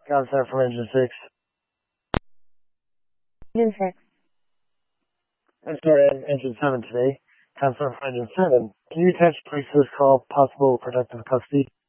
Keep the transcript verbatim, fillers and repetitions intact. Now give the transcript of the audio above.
Concept from Engine six. Engine six. I'm sorry, Engine seven today. Concept from Engine seven. Can you attach please to this call possible productive custody?